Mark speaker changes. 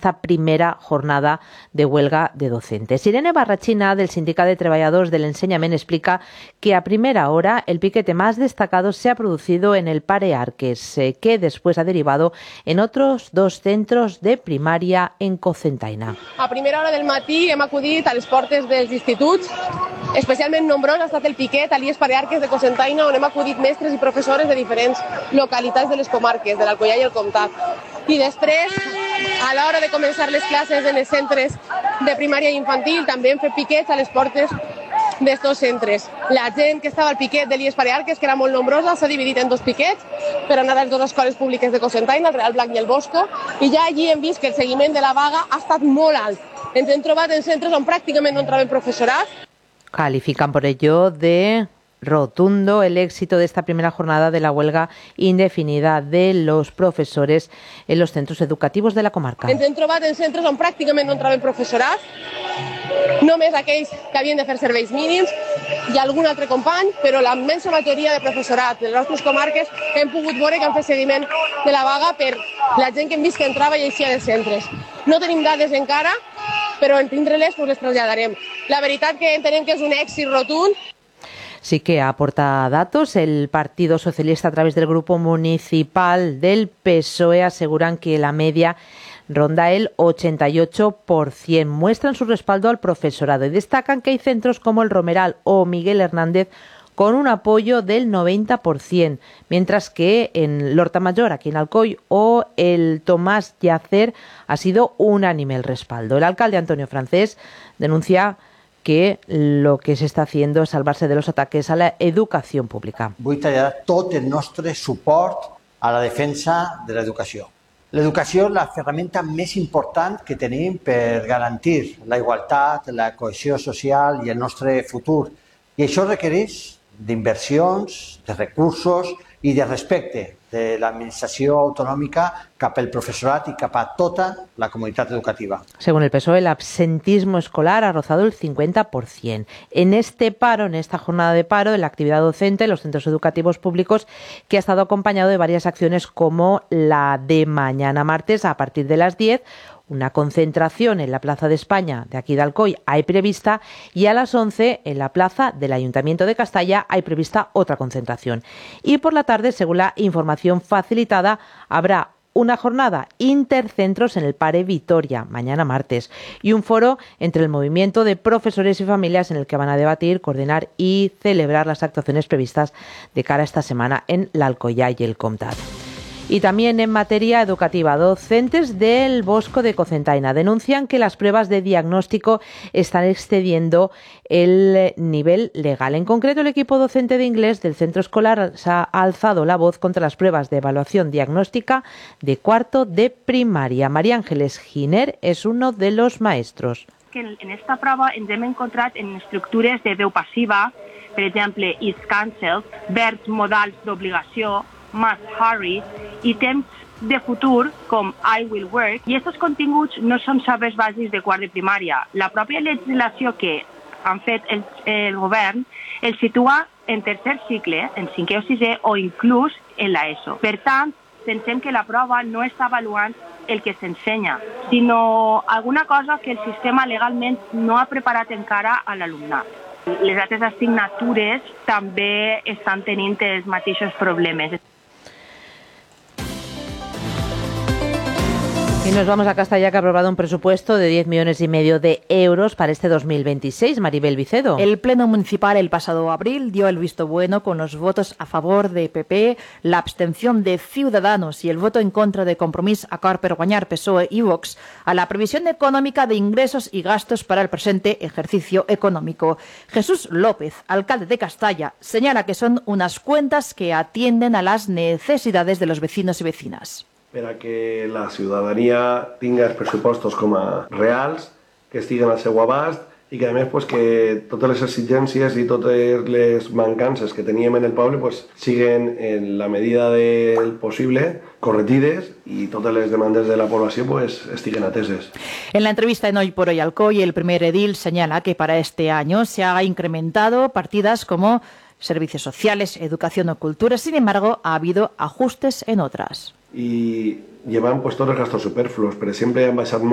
Speaker 1: esta primera jornada de huelga de docentes. Irene Barrachina, del Sindicat de Treballadors del Ensenyament, explica que a primera hora el piquete más destacado se ha producido en el Pare Arques, que después ha derivado en otros 2 centros de primària en Cocentaina.
Speaker 2: A primera hora del matí hem acudit a les portes dels instituts. Especialment nombrós ha estat el piquet a l'IES Pare Arques de Cocentaina, on hem acudit mestres i professores de diferents localitats de les comarques, de l'Alcoià i el Comtat. I després, a l'hora de començar les classes en els centres de primària i infantil, també hem fet piquets a les portes d'estos centres. La gent que estava al piquet de l'IES Pare Arques, que era molt nombrosa, s'ha dividit en 2 piquets per anar a les 2 escoles públiques de Cocentaina, el Real Blanc i el Bosco, i ja allí hem vist que el seguiment de la vaga ha estat molt alt. Ens hem trobat en centres on pràcticament no entraven professorat.
Speaker 1: Califican por ello de rotundo el éxito de esta primera jornada de la huelga indefinida de los profesores en los centros educativos de la comarca.
Speaker 2: Ens hem trobat en centres on pràcticament no entraven professorat, només aquells que havien de fer serveis mínims i algun altre company, però la immensa majoria de professorat de les nostres comarques hem pogut veure que han fet seguiment de la vaga per la gent que hem vist que entrava i eixia dels centres. No tenim dades encara, però en tindre-les pues les traslladarem. La veritat que entenem que és un èxit rotund.
Speaker 1: Sí que aporta datos. El Partido Socialista, a través del grupo municipal del PSOE, aseguran que la media ronda el 88%. Muestran su respaldo al profesorado y destacan que hay centros como el Romeral o Miguel Hernández con un apoyo del 90%, mientras que en l'Horta Major, aquí en Alcoy, o el Tomás Yacer ha sido unánime el respaldo. El alcalde Antonio Francés denuncia que lo que se está haciendo es salvarse de los ataques a la educación pública.
Speaker 3: Vull tallar tot el nostre suport a la defensa de l'educació. L'educació és la ferramenta més important que tenim per garantir la igualtat, la cohesió social i el nostre futur. I això requereix d'inversions, de recursos i de respecte de l'administració autonòmica cap al professorat y cap a tota la comunitat educativa.
Speaker 1: Según el PSOE, el absentismo escolar ha rozado el 50%. En este paro, en esta jornada de paro, de la actividad docente en los centros educativos públicos, que ha estado acompañado de varias acciones como la de mañana martes a partir de las 10, una concentración en la Plaza de España de aquí de Alcoy hay prevista, y a las 11 en la plaza del Ayuntamiento de Castalla hay prevista otra concentración. Y por la tarde, según la información facilitada, habrá una jornada intercentros en el Pare Vitoria, mañana martes, y un foro entre el movimiento de profesores y familias en el que van a debatir, coordinar y celebrar las actuaciones previstas de cara a esta semana en la Alcoià y el Comtat. Y también en materia educativa, docentes del Bosco de Cocentaina denuncian que las pruebas de diagnóstico están excediendo el nivel legal. En concreto, el equipo docente de inglés del centro escolar se ha alzado la voz contra las pruebas de evaluación diagnóstica de cuarto de primaria. María Ángeles Giner es uno de los maestros.
Speaker 4: En esta prova ens hem encontrat en estructures de veu passiva, per exemple, is cancelled, verbs modals d'obligació, must hurry, i temps de futur com I will work, i aquests continguts no són sabers bàsics de quart de primària. La pròpia legislació que han fet el govern el situa en tercer cicle, en 5è o 6è o inclús en l'ESO. Per tant, pensem que la prova no està avaluant el que s'ensenya, sinó alguna cosa que el sistema legalment no ha preparat encara a l'alumnat. Les altres assignatures també estan tenint els mateixos problemes.
Speaker 1: Y nos vamos a Castalla, que ha aprobado un presupuesto de 10,5 millones de euros para este 2026. Maribel Vicedo.
Speaker 5: El Pleno Municipal el pasado abril dio el visto bueno con los votos a favor de PP, la abstención de Ciudadanos y el voto en contra de Compromís, Acord per Guanyar, PSOE y Vox a la previsión económica de ingresos y gastos para el presente ejercicio económico. Jesús López, alcalde de Castalla, señala que son unas cuentas que atienden a las necesidades de los vecinos y vecinas.
Speaker 6: Per a que la ciutadania tingui els pressupostos com a reals, que estiguen al seu abast i que, a més, pues, que totes les exigències i totes les mancances que teníem en el poble pues, siguen, en la medida del possible, corregides y todas las demandas de la población pues, estiguen ateses.
Speaker 5: En la entrevista en Hoy por Hoy Alcoy, el primer edil señala que para este año se ha incrementado partidas como servicios sociales, educación o cultura. Sin embargo, ha habido ajustes en otras.
Speaker 6: Y llevan pues, todos los gastos superfluos, pero siempre han baixat